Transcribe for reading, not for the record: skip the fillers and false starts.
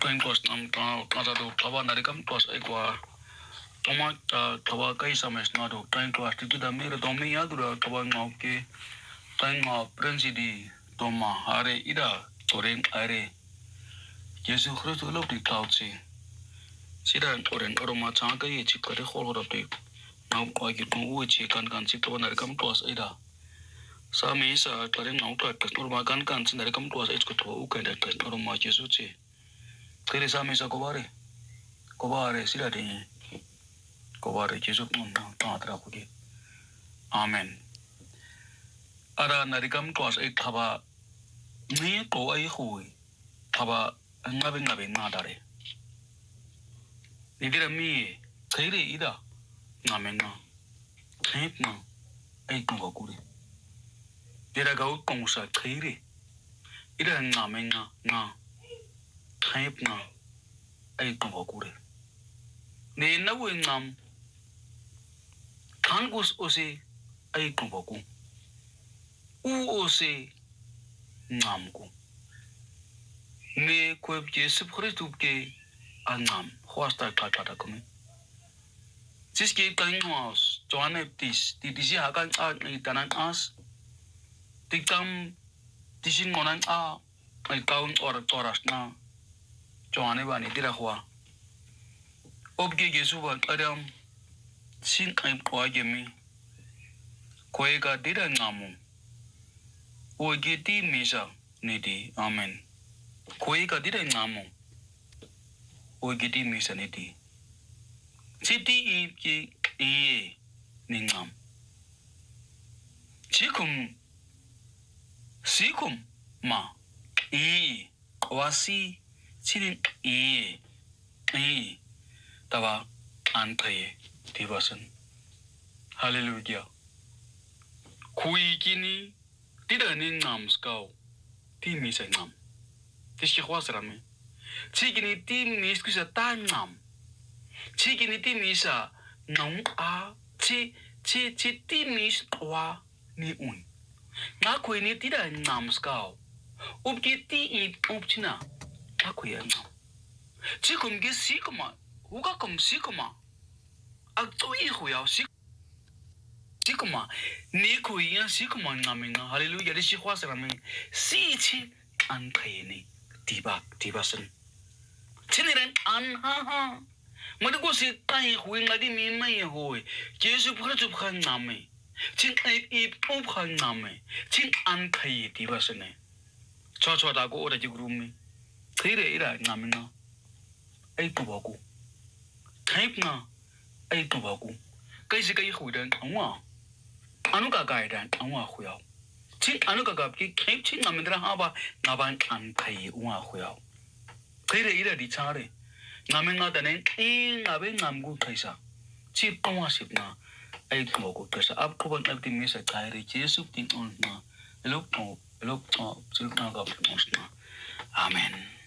Kain kos nam kata do kawan dari kam kos ekwa toma kawa kai sames na do kain kos itu dah mere domi ya dura kawan ngau ke kain ngau presidi toma hari ida orang hari Yesus Kristus lo di cloud si sidan orang macam kai cik kare hol hol pe ngau kau gitu uwe cik kan cik kawan dari kam kos ida Sami sa kare ngau kau orang kan cik dari kam kos itu tu ukan dari orang macam Yesus cik Kiri sami sa kobare sila di kobare Yesus nun tatra puji Amen Ada narikam tuas ek thaba ni ko ai hui thaba ngabe ngadare Nidira mi kiri ida ngamen na khip na ai ko kuri Dira gau kongsa kiri ida ngamen na Khayip na ay kumokure. Ni nawin nam kangus ose ay kumoku. Ose ngam ku. Ni kweb Yesu Christus ke angam hoasta kata kumi. Siski kangwas Johannes di disi akan ni tanan as. Tikam disin ngonan ay kaun oras na Johannes bani tidak kuah. Obge Yesus buat Adam sin aib kuah jemi. Kue ka tidak ngamu. Oge ti misa nidi. Amen. Kue ka tidak ngamu. Oge ti misa nidi. Siti ib ki iye ni ngam. Sikum ma iye wasi Sirin tawa antaye dibasan Hallelujah Kui kini tidak ni ngam skau ti misa ngam Tiski khwasrame Chikini ti mis kusa ta ngam Chikini ti misa nong chi ti mis wa ni un Nga ni tidak ngam skau Upki ti upchina Aku yang ngam. Cikum ge sikuma, uga kum sikuma. Aktu ihu ya sikuma. Ni ku yang sikuma ngaminga. Haleluya di sikwa serame. Si antai ni tiba sen. Ciniran ha. Madu ko si tai hui ngadi mi mai hui. Yesu Kristus bukan ngame. Cin ip bukan ngame. Cin antai tiba sen. Coba aku udah jugurumi. Kiri ira ngamina ai tubaku kaip na ai tubaku kai si kai huidan anwa anu ka gaidan anwa huyao chin anu ka gap ki kaip chin ngamindra haba ngaban an kai uwa huyao kiri ira di chare ngamina dane ngabe ngamgu kaisa chi pangwa sipna ai tubaku kaisa ab koban ab di misa kairi Yesu tin on na elok silna gap na Amen